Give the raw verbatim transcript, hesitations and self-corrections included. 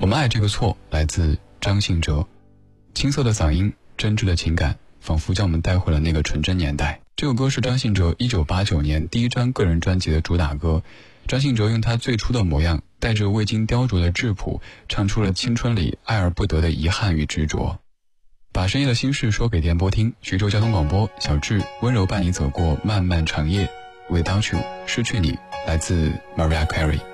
我们爱这个错来自张信哲，青涩的嗓音，真挚的情感，仿佛将我们带回了那个纯真年代。这首歌是张信哲一九八九年第一张个人专辑的主打歌。张信哲用他最初的模样，带着未经雕琢的质朴，唱出了青春里爱而不得的遗憾与执着。把深夜的心事说给电波听，徐州交通广播，小智温柔伴你走过漫漫长夜。 Without you， 失去你，来自 Mariah Carey。